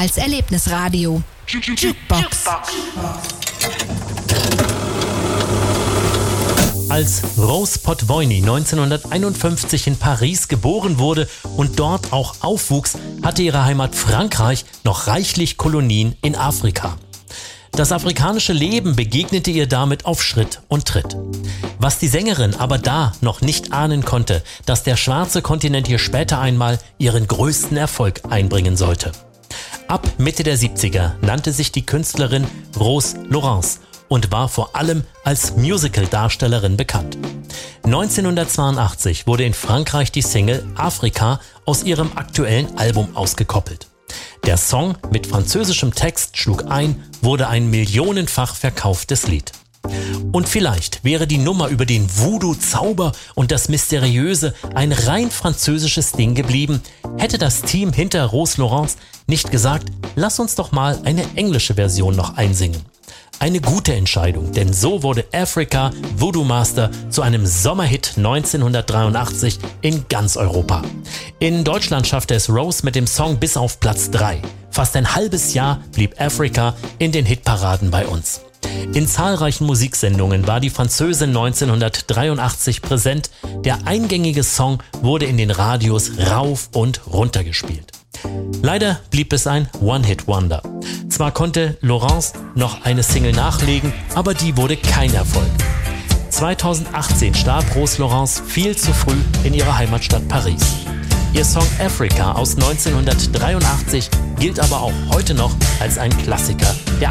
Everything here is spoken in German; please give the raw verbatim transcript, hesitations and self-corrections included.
als Erlebnisradio. Jukebox. Als Rose Potvoyny neunzehnhunderteinundfünfzig in Paris geboren wurde und dort auch aufwuchs, hatte ihre Heimat Frankreich noch reichlich Kolonien in Afrika. Das afrikanische Leben begegnete ihr damit auf Schritt und Tritt. Was die Sängerin aber da noch nicht ahnen konnte, dass der schwarze Kontinent hier später einmal ihren größten Erfolg einbringen sollte. Ab Mitte der siebziger nannte sich die Künstlerin Rose Laurence und war vor allem als Musical-Darstellerin bekannt. neunzehnhundertzweiundachtzig wurde in Frankreich die Single Afrika aus ihrem aktuellen Album ausgekoppelt. Der Song mit französischem Text schlug ein, wurde ein millionenfach verkauftes Lied. Und vielleicht wäre die Nummer über den Voodoo-Zauber und das Mysteriöse ein rein französisches Ding geblieben, hätte das Team hinter Rose Laurence nicht gesagt, lass uns doch mal eine englische Version noch einsingen. Eine gute Entscheidung, denn so wurde Africa Voodoo Master zu einem Sommerhit neunzehnhundertdreiundachtzig in ganz Europa. In Deutschland schaffte es Rose mit dem Song bis auf Platz drei. Fast ein halbes Jahr blieb Africa in den Hitparaden bei uns. In zahlreichen Musiksendungen war die Französin neunzehnhundertdreiundachtzig präsent. Der eingängige Song wurde in den Radios rauf und runter gespielt. Leider blieb es ein One-Hit-Wonder. Zwar konnte Laurence noch eine Single nachlegen, aber die wurde kein Erfolg. zweitausendachtzehn starb Rose Laurence viel zu früh in ihrer Heimatstadt Paris. Ihr Song Africa aus neunzehnhundertdreiundachtzig gilt aber auch heute noch als ein Klassiker der